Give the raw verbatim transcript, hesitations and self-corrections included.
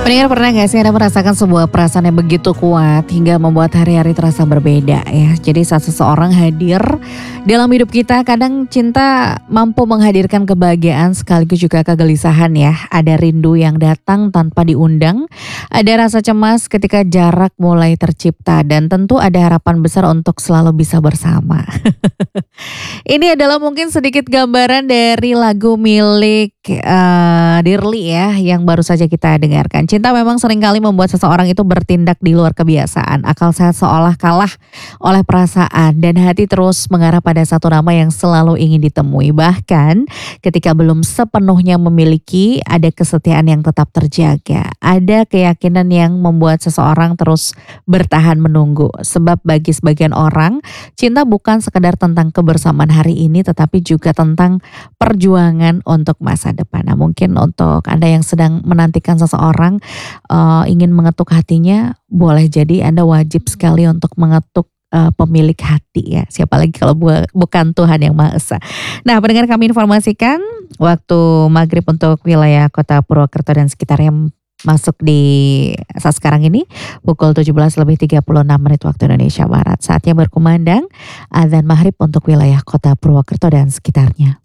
Pendengar, pernah gak sih Anda merasakan sebuah perasaan yang begitu kuat hingga membuat hari-hari terasa berbeda ya. Jadi saat seseorang hadir dalam hidup kita, kadang cinta mampu menghadirkan kebahagiaan sekaligus juga kegelisahan ya. Ada rindu yang datang tanpa diundang, ada rasa cemas ketika jarak mulai tercipta, dan tentu ada harapan besar untuk selalu bisa bersama. Ini adalah mungkin sedikit gambaran dari lagu milik uh, Dirli ya yang baru saja kita dengarkan. Cinta memang seringkali membuat seseorang itu bertindak di luar kebiasaan. Akal sehat seolah kalah oleh perasaan dan hati terus mengarah pada satu nama yang selalu ingin ditemui. Bahkan ketika belum sepenuhnya memiliki, ada kesetiaan yang tetap terjaga. Ada keyakinan yang membuat seseorang terus bertahan menunggu. Sebab bagi sebagian orang, cinta bukan sekedar tentang kebersamaan hari ini, tetapi juga tentang perjuangan untuk masa depan. Nah, mungkin untuk Anda yang sedang menantikan seseorang, uh, ingin mengetuk hatinya, boleh jadi Anda wajib sekali untuk mengetuk uh, pemilik hati ya. Siapa lagi kalau bu- bukan Tuhan Yang Maha Esa. Nah, pendengar, kami informasikan waktu maghrib untuk wilayah Kota Purwokerto dan sekitarnya masuk di saat sekarang ini pukul tujuh belas lebih tiga puluh enam menit waktu Indonesia Barat. Saatnya berkumandang azan maghrib untuk wilayah Kota Purwokerto dan sekitarnya.